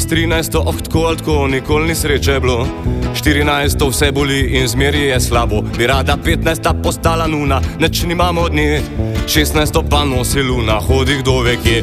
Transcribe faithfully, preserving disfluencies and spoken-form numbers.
S trinajsto, oh, tako ali tako, nikoli ni sreče bilo. Štirinajsto vse boli in zmeri je slabo. Bi rada petnajsta postala nuna, neč nimamo od nje. Šestnajsto pa nosi luna, hodi kdo ve kje.